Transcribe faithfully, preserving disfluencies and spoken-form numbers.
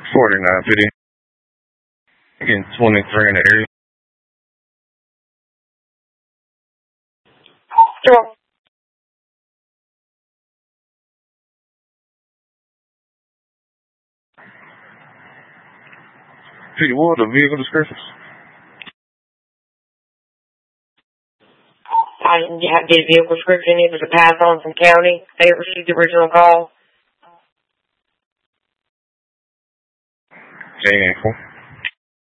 forty-nine fifty. Getting twenty-three in the area. Sure. Fifty, what are the vehicle descriptions? I didn't have the vehicle description. It was a pass on from county. They received the original call. J A four.